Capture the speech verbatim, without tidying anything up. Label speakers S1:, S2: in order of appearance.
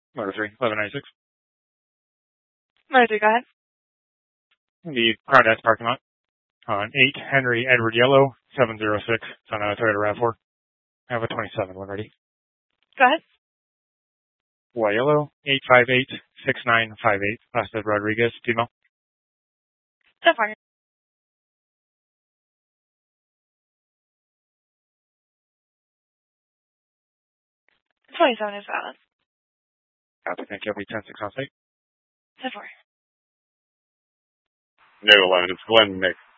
S1: Motor three, eleven ninety-six.
S2: Motor three, go ahead.
S1: The Crown X parking lot on eight Henry Edward Yellow, seven zero six. It's on a Toyota RAV four. I have a twenty-seven one ready.
S2: Go ahead.
S1: Y Yellow, eight five eight six nine five eight. Last name Rodriguez, female.
S2: So far. twenty-seven is valid.
S1: Copy, thank you. I'll be ten six on site.
S2: So far.
S3: No eleven, it's Glenn Nick.